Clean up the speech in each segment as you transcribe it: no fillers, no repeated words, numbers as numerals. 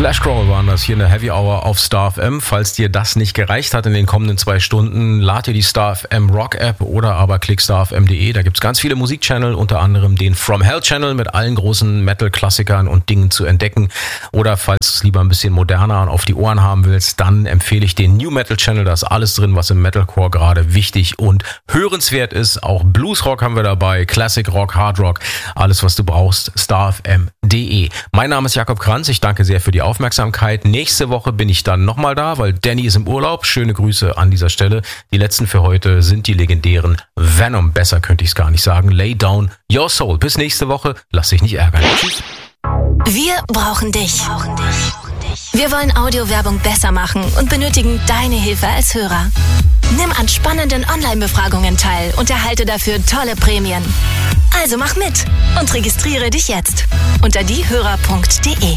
Flashcrawl waren das hier in der Heavy Hour auf Star FM. Falls dir das nicht gereicht hat in den kommenden 2 Stunden, lad dir die Star FM Rock App oder aber klick starfm.de. Da gibt's ganz viele Musikchannel, unter anderem den From Hell Channel mit allen großen Metal-Klassikern und Dingen zu entdecken. Oder falls du es lieber ein bisschen moderner und auf die Ohren haben willst, dann empfehle ich den New Metal Channel. Da ist alles drin, was im Metalcore gerade wichtig und hörenswert ist. Auch Bluesrock haben wir dabei, Classic Rock, Hard Rock, alles was du brauchst, starfm.de. Mein Name ist Jakob Kranz, ich danke sehr für die Aufmerksamkeit. Nächste Woche bin ich dann nochmal da, weil Danny ist im Urlaub. Schöne Grüße an dieser Stelle. Die letzten für heute sind die legendären Venom. Besser könnte ich es gar nicht sagen. Lay down your soul. Bis nächste Woche. Lass dich nicht ärgern. Tschüss. Wir brauchen dich. Wir wollen Audiowerbung besser machen und benötigen deine Hilfe als Hörer. Nimm an spannenden Online-Befragungen teil und erhalte dafür tolle Prämien. Also mach mit und registriere dich jetzt unter diehörer.de.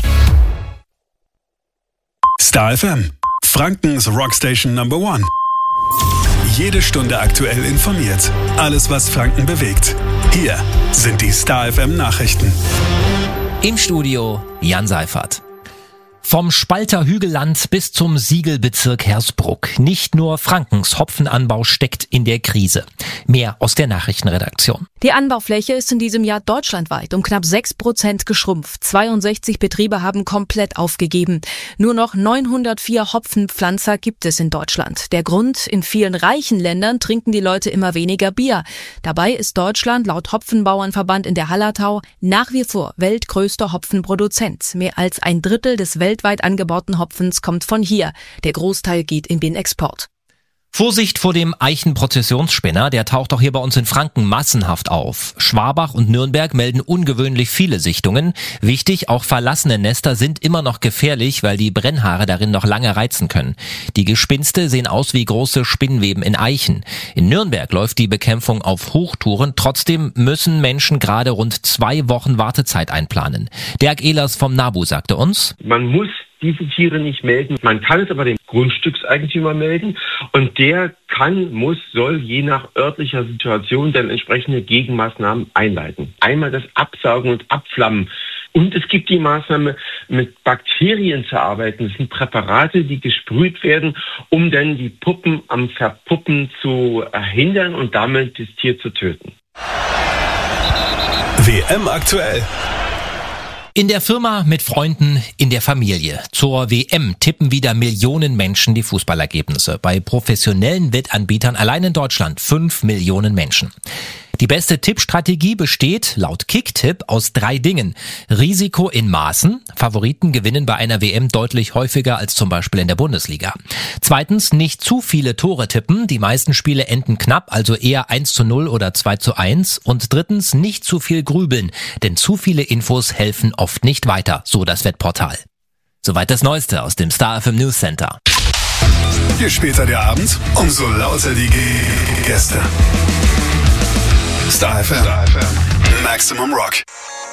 Star FM, Frankens Rockstation Number 1. Jede Stunde aktuell informiert. Alles, was Franken bewegt. Hier sind die Star FM Nachrichten. Im Studio Jan Seifert. Vom Spalter Hügelland bis zum Siegelbezirk Hersbruck. Nicht nur Frankens Hopfenanbau steckt in der Krise. Mehr aus der Nachrichtenredaktion. Die Anbaufläche ist in diesem Jahr deutschlandweit um knapp 6% geschrumpft. 62 Betriebe haben komplett aufgegeben. Nur noch 904 Hopfenpflanzer gibt es in Deutschland. Der Grund: in vielen reichen Ländern trinken die Leute immer weniger Bier. Dabei ist Deutschland laut Hopfenbauernverband in der Hallertau nach wie vor weltgrößter Hopfenproduzent. Mehr als ein Drittel des weltweit angebauten Hopfens kommt von hier. Der Großteil geht in den Export. Vorsicht vor dem Eichenprozessionsspinner, der taucht auch hier bei uns in Franken massenhaft auf. Schwabach und Nürnberg melden ungewöhnlich viele Sichtungen. Wichtig, auch verlassene Nester sind immer noch gefährlich, weil die Brennhaare darin noch lange reizen können. Die Gespinste sehen aus wie große Spinnweben in Eichen. In Nürnberg läuft die Bekämpfung auf Hochtouren. Trotzdem müssen Menschen gerade rund 2 Wochen Wartezeit einplanen. Dirk Ehlers vom NABU sagte uns: Man muss diese Tiere nicht melden. Man kann es aber dem Grundstückseigentümer melden und der soll je nach örtlicher Situation dann entsprechende Gegenmaßnahmen einleiten. Einmal das Absaugen und Abflammen. Und es gibt die Maßnahme, mit Bakterien zu arbeiten. Das sind Präparate, die gesprüht werden, um dann die Puppen am Verpuppen zu hindern und damit das Tier zu töten. WM aktuell. In der Firma, mit Freunden, in der Familie. Zur WM tippen wieder Millionen Menschen die Fußballergebnisse. Bei professionellen Wettanbietern allein in Deutschland 5 Millionen Menschen. Die beste Tippstrategie besteht, laut Kicktipp, aus 3 Dingen. Risiko in Maßen. Favoriten gewinnen bei einer WM deutlich häufiger als zum Beispiel in der Bundesliga. Zweitens, nicht zu viele Tore tippen. Die meisten Spiele enden knapp, also eher 1:0 oder 2:1. Und drittens, nicht zu viel grübeln. Denn zu viele Infos helfen oft nicht weiter, so das Wettportal. Soweit das Neueste aus dem Star FM News Center. Je später der Abend, umso lauter die Gäste. Star FM. Maximum Rock.